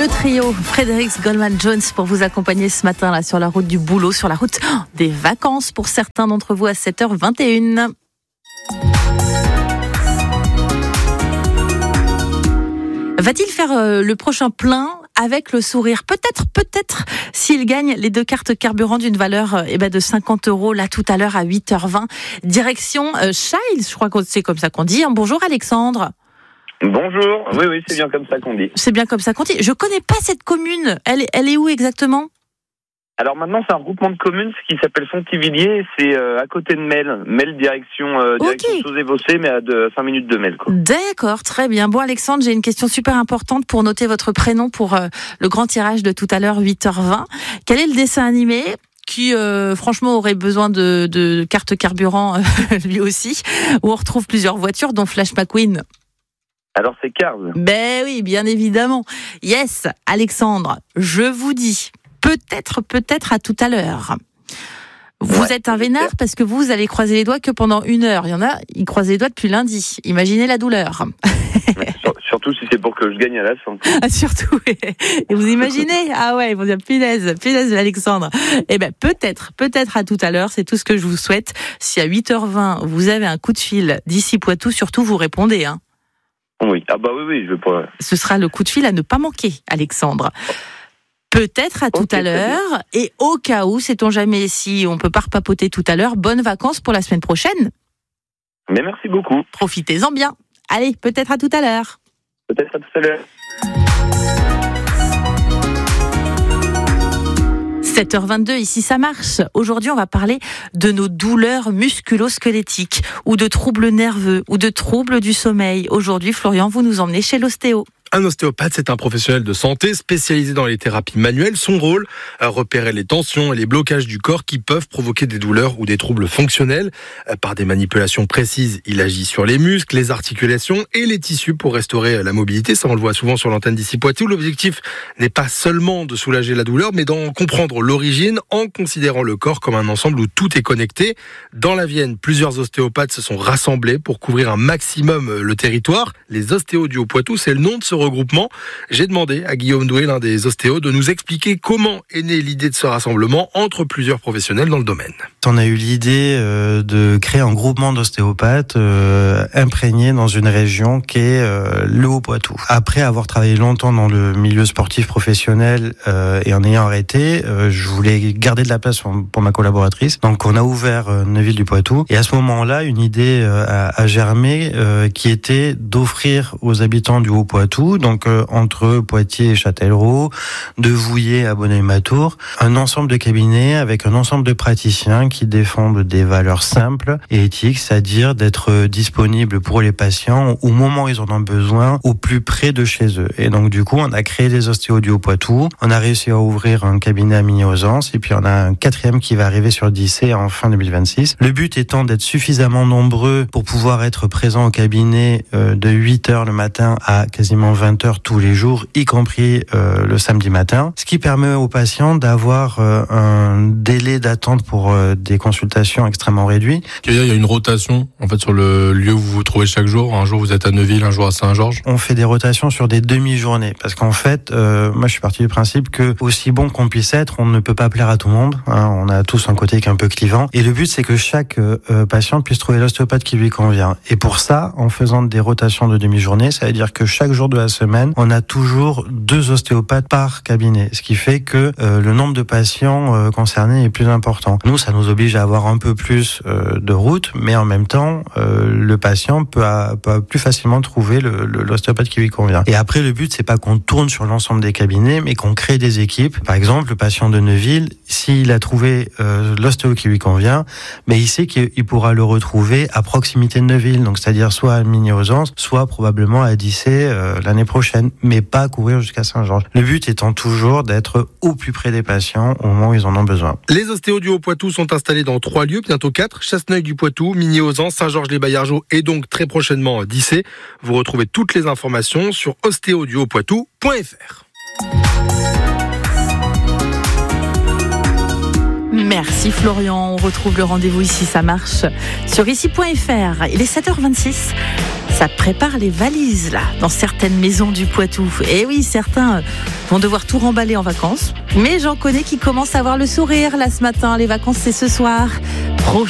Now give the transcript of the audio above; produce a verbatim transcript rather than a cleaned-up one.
Le trio Fredericks Goldman Jones pour vous accompagner ce matin là sur la route du boulot, sur la route des vacances pour certains d'entre vous à sept heures vingt et une. Va-t-il faire euh, le prochain plein avec le sourire? Peut-être, peut-être, s'il gagne les deux cartes carburant d'une valeur euh, eh ben de cinquante euros, là tout à l'heure à huit heures vingt. Direction euh, Chiles, je crois que c'est comme ça qu'on dit. Bonjour Alexandre. Bonjour, oui, oui, c'est bien comme ça qu'on dit. C'est bien comme ça qu'on dit. Je connais pas cette commune. Elle est, elle est où exactement? Alors maintenant, c'est un regroupement de communes qui s'appelle Fontivilliers. C'est euh, à côté de Mel. Mel, direction, euh, direction okay. Sauzé-Vossé, mais à de, cinq minutes de Mel, quoi. D'accord, très bien. Bon, Alexandre, j'ai une question super importante pour noter votre prénom pour euh, le grand tirage de tout à l'heure, huit heures vingt. Quel est le dessin animé qui, euh, franchement, aurait besoin de, de carte carburant, euh, lui aussi, où on retrouve plusieurs voitures, dont Flash McQueen? Alors c'est Cars. Ben oui, bien évidemment. Yes, Alexandre, je vous dis, peut-être, peut-être à tout à l'heure. Vous ouais, êtes un vénard parce que vous, vous allez croiser les doigts que pendant une heure. Il y en a, ils croisent les doigts depuis lundi. Imaginez la douleur. Surtout si c'est pour que je gagne à la fin. Ah, surtout. Et vous imaginez? Ah ouais, ils vont dire punaise, punaise Alexandre. Eh ben peut-être, peut-être à tout à l'heure. C'est tout ce que je vous souhaite. Si à huit heures vingt, vous avez un coup de fil d'ici Poitou, surtout vous répondez, hein. Oui, ah bah oui, oui, je pourrais. Ce sera le coup de fil à ne pas manquer, Alexandre. Peut-être à tout okay, à l'heure. Et au cas où, sait-on jamais si on peut pas repapoter tout à l'heure, bonnes vacances pour la semaine prochaine. Mais merci beaucoup. Profitez-en bien. Allez, peut-être à tout à l'heure. Peut-être à tout à l'heure. sept heures vingt-deux, ici ça marche. Aujourd'hui, on va parler de nos douleurs musculo-squelettiques ou de troubles nerveux ou de troubles du sommeil. Aujourd'hui, Florian, vous nous emmenez chez l'ostéo. Un ostéopathe, c'est un professionnel de santé spécialisé dans les thérapies manuelles. Son rôle, repérer les tensions et les blocages du corps qui peuvent provoquer des douleurs ou des troubles fonctionnels. Par des manipulations précises, il agit sur les muscles, les articulations et les tissus pour restaurer la mobilité. Ça, on le voit souvent sur l'antenne d'ici Poitou. L'objectif n'est pas seulement de soulager la douleur, mais d'en comprendre l'origine en considérant le corps comme un ensemble où tout est connecté. Dans la Vienne, plusieurs ostéopathes se sont rassemblés pour couvrir un maximum le territoire. Les ostéos du Haut-Poitou, c'est le nom de ce regroupement. J'ai demandé à Guillaume Doué, l'un des ostéos, de nous expliquer comment est née l'idée de ce rassemblement entre plusieurs professionnels dans le domaine. On a eu l'idée euh, de créer un groupement d'ostéopathes euh, imprégnés dans une région qui est euh, le Haut-Poitou. Après avoir travaillé longtemps dans le milieu sportif professionnel euh, et en ayant arrêté, euh, je voulais garder de la place pour, pour ma collaboratrice. Donc on a ouvert euh, Neuville du Poitou. Et à ce moment-là, une idée euh, a, a germé euh, qui était d'offrir aux habitants du Haut-Poitou, donc euh, entre Poitiers et Châtellerault, de Vouillé à Bonneuil-Matour, un ensemble de cabinets avec un ensemble de praticiens qui défendent des valeurs simples et éthiques, c'est-à-dire d'être disponibles pour les patients au moment où ils en ont besoin, au plus près de chez eux. Et donc du coup, on a créé les ostéos du Haut-Poitou, on a réussi à ouvrir un cabinet à Migny-Ausence, et puis on a un quatrième qui va arriver sur Dissé en fin deux mille vingt-six. Le but étant d'être suffisamment nombreux pour pouvoir être présent au cabinet euh, de huit heures le matin à quasiment vingt heures tous les jours, y compris euh, le samedi matin, ce qui permet aux patients d'avoir euh, un délai d'attente pour euh, des consultations extrêmement réduit. Il y a une rotation en fait sur le lieu où vous vous trouvez chaque jour. Un jour vous êtes à Neuville, un jour à Saint-Georges. On fait des rotations sur des demi-journées parce qu'en fait, euh, moi je suis parti du principe que aussi bon qu'on puisse être, on ne peut pas plaire à tout le monde. Hein, on a tous un côté qui est un peu clivant. Et le but c'est que chaque euh, patient puisse trouver l'ostéopathe qui lui convient. Et pour ça, en faisant des rotations de demi-journée, ça veut dire que chaque jour de la semaine, on a toujours deux ostéopathes par cabinet, ce qui fait que euh, le nombre de patients euh, concernés est plus important. Nous, ça nous oblige à avoir un peu plus euh, de route, mais en même temps, euh, le patient peut, à, peut plus facilement trouver le, le, l'ostéopathe qui lui convient. Et après, le but, c'est pas qu'on tourne sur l'ensemble des cabinets, mais qu'on crée des équipes. Par exemple, le patient de Neuville, s'il a trouvé euh, l'ostéo qui lui convient, mais il sait qu'il pourra le retrouver à proximité de Neuville, donc c'est-à-dire soit à Migny-Ausence, soit probablement à Dissé euh, l'année prochaine, mais pas courir jusqu'à Saint-Georges. Le but étant toujours d'être au plus près des patients au moment où ils en ont besoin. Les ostéos du Haut-Poitou sont installés dans trois lieux, bientôt quatre, Chasseneuil du Poitou, Migny-Ausence, Saint-Georges-les-Baillargeaux et donc très prochainement Dissé. Vous retrouvez toutes les informations sur ostéo du haut poitou point f r. Merci Florian, on retrouve le rendez-vous ici, ça marche sur ici point f r. Il est sept heures vingt-six. Ça prépare les valises, là, dans certaines maisons du Poitou. Et oui, certains vont devoir tout remballer en vacances. Mais j'en connais qui commencent à avoir le sourire, là, ce matin. Les vacances, c'est ce soir. Profitez